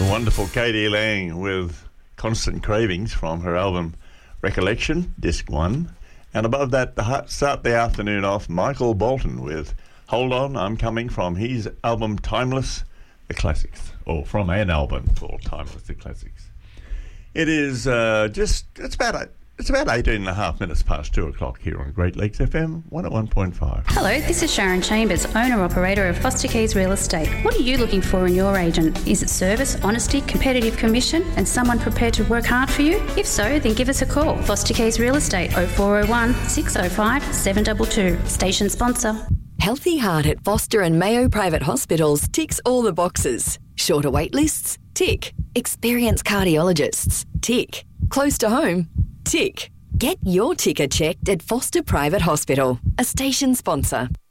The wonderful Katie Lang with Constant Cravings from her album Recollection, Disc 1. And above that, start the afternoon off, Michael Bolton with Hold On, I'm Coming, from his album Timeless, The Classics. Or from an album called Timeless, The Classics. It is it's about 18 and a half minutes past 2 o'clock here on Great Lakes FM 101.5. Hello, this is Sharon Chambers, owner-operator of Foster Keys Real Estate. What are you looking for in your agent? Is it service, honesty, competitive commission, and someone prepared to work hard for you? If so, then give us a call. Foster Keys Real Estate, 0401 605 722. Station sponsor. Healthy Heart at Foster and Mayo Private Hospitals ticks all the boxes. Shorter wait lists? Tick. Experienced cardiologists? Tick. Close to home? Tick. Get your ticker checked at Foster Private Hospital, a station sponsor.